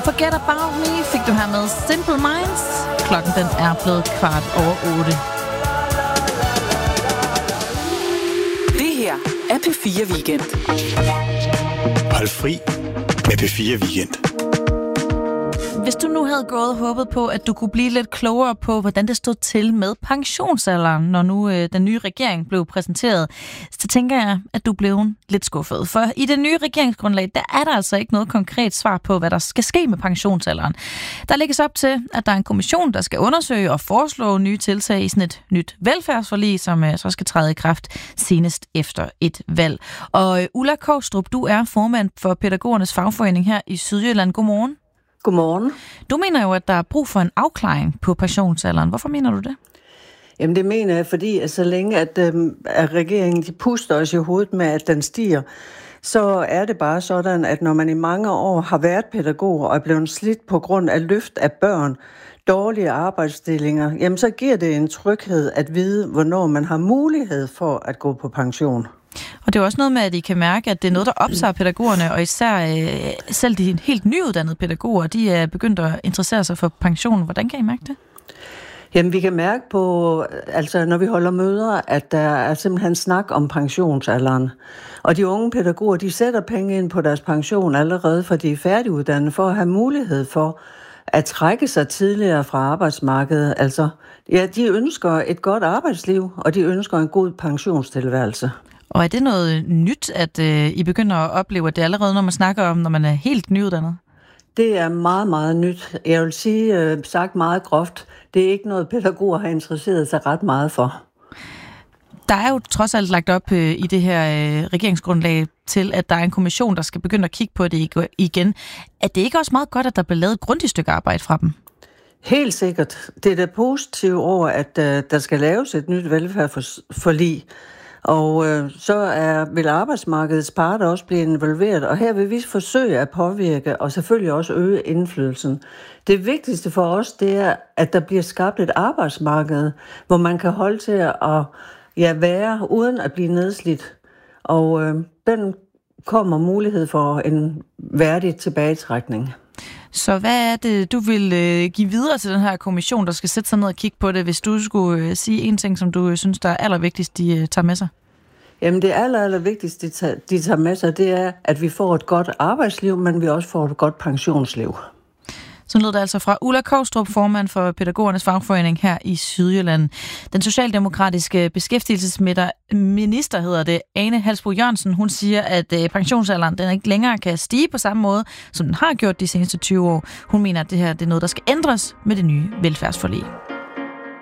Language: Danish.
Forget About Me fik du her med Simple Minds. Klokken den er blevet 7:15. Det her er P4 Weekend. Hold fri med P4 Weekend. Hvis du nu havde gået og håbet på, at du kunne blive lidt klogere på, hvordan det stod til med pensionsalderen, når nu den nye regering blev præsenteret, så tænker jeg, at du blev lidt skuffet. For i det nye regeringsgrundlag, der er der altså ikke noget konkret svar på, hvad der skal ske med pensionsalderen. Der lægges op til, at der er en kommission, der skal undersøge og foreslå nye tiltag i sådan et nyt velfærdsforlig, som så skal træde i kraft senest efter et valg. Og Ulla Koustrup, du er formand for Pædagogernes Fagforening her i Sydjylland. Godmorgen. Godmorgen. Du mener jo, at der er brug for en afklaring på pensionsalderen. Hvorfor mener du det? Jamen det mener jeg, fordi at så længe at regeringen de puster os i hovedet med, at den stiger, så er det bare sådan, at når man i mange år har været pædagog og er blevet slidt på grund af løft af børn, dårlige arbejdsstillinger, jamen så giver det en tryghed at vide, hvornår man har mulighed for at gå på pension. Og det er også noget med, at I kan mærke, at det er noget, der optager pædagogerne, og især selv de helt nyuddannede pædagoger, de er begyndt at interessere sig for pension. Hvordan kan I mærke det? Jamen vi kan mærke på, altså når vi holder møder, at der er simpelthen snak om pensionsalderen. Og de unge pædagoger, de sætter penge ind på deres pension allerede, for de er færdiguddannede, for at have mulighed for at trække sig tidligere fra arbejdsmarkedet. Altså, ja, de ønsker et godt arbejdsliv, og de ønsker en god pensionstilværelse. Og er det noget nyt, at I begynder at opleve, at det allerede, når man snakker om, når man er helt nyuddannet? Det er meget, meget nyt. Jeg vil sige, sagt meget groft, det er ikke noget, pædagoger har interesseret sig ret meget for. Der er jo trods alt lagt op i det her regeringsgrundlag til, at der er en kommission, der skal begynde at kigge på det igen. Er det ikke også meget godt, at der bliver lavet et grundigt stykke arbejde fra dem? Helt sikkert. Det er da positivt over, at der skal laves et nyt velfærdsforlig. Og så vil arbejdsmarkedets parter også blive involveret, og her vil vi forsøge at påvirke og selvfølgelig også øge indflydelsen. Det vigtigste for os, det er, at der bliver skabt et arbejdsmarked, hvor man kan holde til at være uden at blive nedslidt. Og den kommer mulighed for en værdig tilbagetrækning. Så hvad er det, du vil give videre til den her kommission, der skal sætte sig ned og kigge på det, hvis du skulle sige en ting, som du synes, der er allervigtigst, de tager med sig? Jamen det allervigtigste, de tager med sig, det er, at vi får et godt arbejdsliv, men vi også får et godt pensionsliv. Så lød det altså fra Ulla Koustrup, formand for Pædagogernes Fagforening her i Sydjylland. Den socialdemokratiske beskæftigelsesminister, hedder det, Ane Halsboe Jørgensen, hun siger, at pensionsalderen den ikke længere kan stige på samme måde, som den har gjort de seneste 20 år. Hun mener, at det her det er noget, der skal ændres med det nye velfærdsforlig.